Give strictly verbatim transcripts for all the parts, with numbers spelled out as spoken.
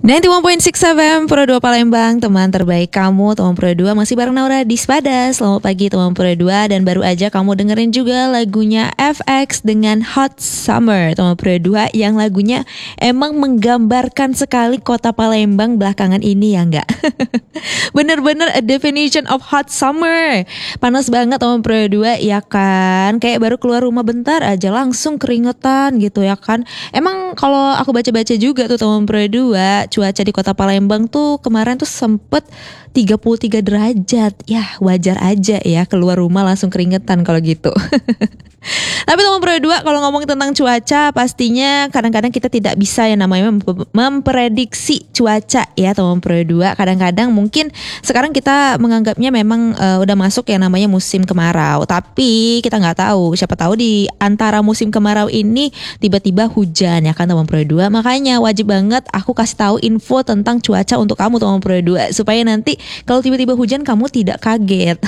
sembilan puluh satu titik enam F M Pro dua Palembang, teman terbaik kamu, teman Pro dua masih bareng Naura di Spada. Selamat pagi teman Pro dua, dan baru aja kamu dengerin juga lagunya F X dengan Hot Summer, teman Pro dua, yang lagunya emang menggambarkan sekali kota Palembang belakangan ini, ya enggak? Bener-bener a definition of hot summer. Panas banget teman Pro dua, ya kan? Kayak baru keluar rumah bentar aja langsung keringetan gitu, ya kan? Emang kalau aku baca-baca juga tuh teman Pro dua, cuaca di kota Palembang tuh kemarin tuh sempet tiga puluh tiga derajat. Ya wajar aja ya, keluar rumah langsung keringetan kalau gitu. Tapi teman Pro dua, kalau ngomongin tentang cuaca, pastinya kadang-kadang kita tidak bisa yang namanya mem- memprediksi cuaca ya teman Pro dua. Kadang-kadang mungkin sekarang kita menganggapnya memang uh, udah masuk yang namanya musim kemarau, tapi kita nggak tahu, siapa tahu di antara musim kemarau ini tiba-tiba hujan, ya kan teman Pro dua. Makanya wajib banget aku kasih tahu info tentang cuaca untuk kamu teman Pro dua, supaya nanti kalau tiba-tiba hujan kamu tidak kaget.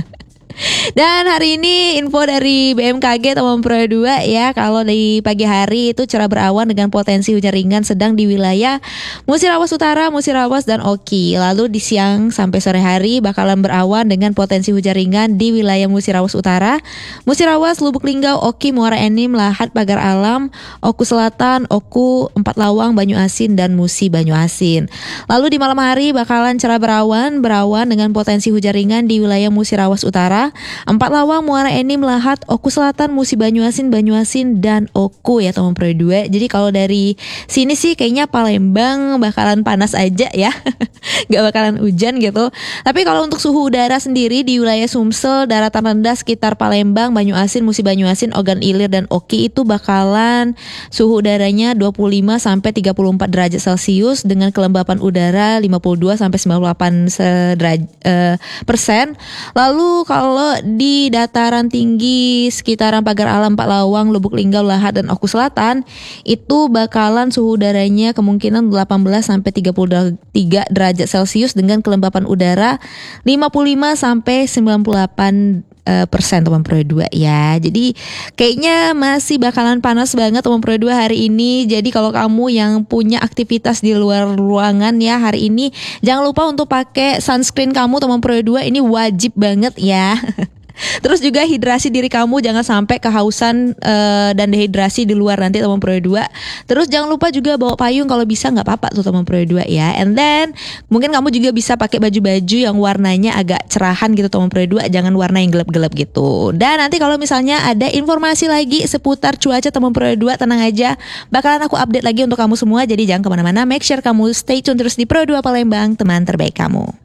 Dan hari ini info dari B M K G teman Pro dua ya, kalau di pagi hari itu cerah berawan dengan potensi hujan ringan sedang di wilayah Musirawas Utara, Musirawas dan Oki. Lalu di siang sampai sore hari bakalan berawan dengan potensi hujan ringan di wilayah Musirawas Utara, Musirawas, Lubuk Linggau, Oki, Muara Enim, Lahat, Pagar Alam, Oku Selatan, Oku, Empat Lawang, Banyu Asin dan Musi Banyu Asin. Lalu di malam hari bakalan cerah berawan, berawan dengan potensi hujan ringan di wilayah Musirawas Utara, Empat Lawang, Muara Enim, Lahat, Oku Selatan, Musi Banyu Asin, Banyu Asin dan Oku ya teman Pro dua. Jadi kalau dari sini sih kayaknya Palembang bakalan panas aja ya. Gak bakalan hujan gitu. Tapi kalau untuk suhu udara sendiri di wilayah Sumsel, daratan rendah sekitar Palembang, Banyu Asin, Musi Banyu Asin, Ogan Ilir dan Oki itu bakalan suhu udaranya dua puluh lima sampai tiga puluh empat derajat Celcius dengan kelembapan udara lima puluh dua sampai sembilan puluh delapan persen. Lalu kalau di dataran tinggi sekitaran Pagar Alam, Empat Lawang, Lubuk Linggau, Lahat dan Oku Selatan itu bakalan suhu udaranya kemungkinan delapan belas sampai tiga puluh tiga derajat Celcius dengan kelembapan udara lima puluh lima sampai sembilan puluh delapan persen teman Pro dua ya. Jadi kayaknya masih bakalan panas banget teman Pro dua hari ini. Jadi kalau kamu yang punya aktivitas di luar ruangan ya hari ini, jangan lupa untuk pakai sunscreen kamu teman Pro dua, ini wajib banget ya. Terus juga hidrasi diri kamu, jangan sampai kehausan uh, dan dehidrasi di luar nanti teman Pro dua. Terus jangan lupa juga bawa payung kalau bisa, nggak apa-apa tuh teman Pro dua ya. And then mungkin kamu juga bisa pakai baju-baju yang warnanya agak cerahan gitu teman Pro dua, jangan warna yang gelap-gelap gitu. Dan nanti kalau misalnya ada informasi lagi seputar cuaca teman Pro dua, tenang aja, bakalan aku update lagi untuk kamu semua. Jadi jangan kemana-mana, make sure kamu stay tune terus di Pro dua Palembang, teman terbaik kamu.